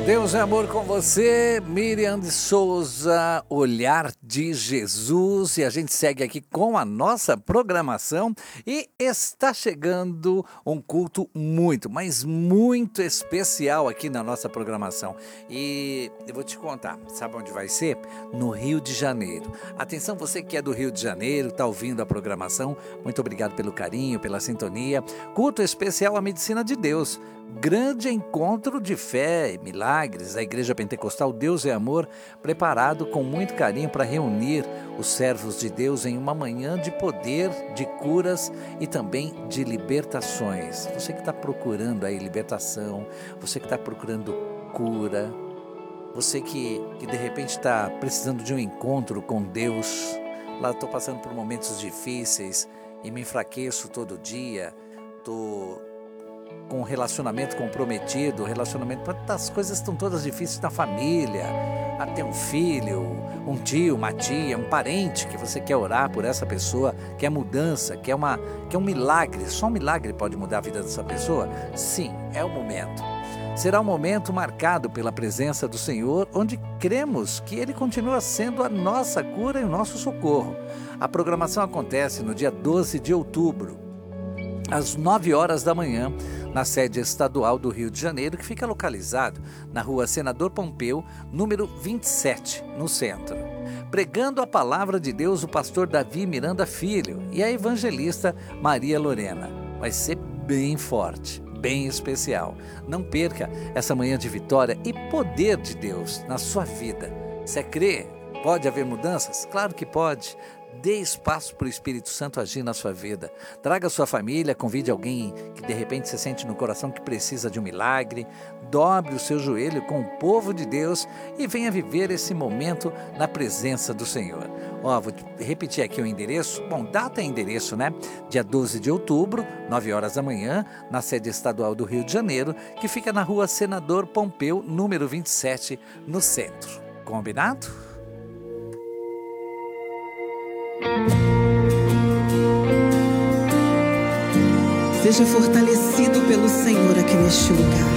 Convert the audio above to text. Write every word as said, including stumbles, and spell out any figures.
Deus é amor com você, Miriam de Souza, Olhar de Jesus, e a gente segue aqui com a nossa programação e está chegando um culto muito, mas muito especial aqui na nossa programação. E eu vou te contar, sabe onde vai ser? No Rio de Janeiro. Atenção, você que é do Rio de Janeiro, está ouvindo a programação, muito obrigado pelo carinho, pela sintonia. Culto especial à Medicina de Deus. Grande encontro de fé e milagres da Igreja Pentecostal Deus é Amor, preparado com muito carinho para reunir os servos de Deus em uma manhã de poder, de curas e também de libertações. Você que está procurando aí libertação, você que está procurando cura, você que, que de repente está precisando de um encontro com Deus. Lá estou passando por momentos difíceis e me enfraqueço todo dia, estou com um relacionamento comprometido, relacionamento, as coisas estão todas difíceis na família, até um filho, um tio, uma tia, um parente que você quer orar por essa pessoa, quer mudança, quer, uma, quer um milagre, só um milagre pode mudar a vida dessa pessoa? Sim, é o momento. Será um momento marcado pela presença do Senhor, onde cremos que Ele continua sendo a nossa cura e o nosso socorro. A programação acontece no dia doze de outubro, às nove horas da manhã, na sede estadual do Rio de Janeiro, que fica localizado na rua Senador Pompeu, número vinte e sete, no centro. Pregando a palavra de Deus, o pastor Davi Miranda Filho e a evangelista Maria Lorena. Vai ser bem forte, bem especial. Não perca essa manhã de vitória e poder de Deus na sua vida. Você crê? Pode haver mudanças? Claro que pode. Dê espaço para o Espírito Santo agir na sua vida. Traga sua família, convide alguém que de repente você sente no coração que precisa de um milagre. Dobre o seu joelho com o povo de Deus e venha viver esse momento na presença do Senhor. Ó, vou repetir aqui o endereço. Bom, data e endereço, né? Dia doze de outubro, nove horas da manhã, na sede estadual do Rio de Janeiro, que fica na rua Senador Pompeu, número vinte e sete, no centro. Combinado? Seja fortalecido pelo Senhor aqui neste lugar.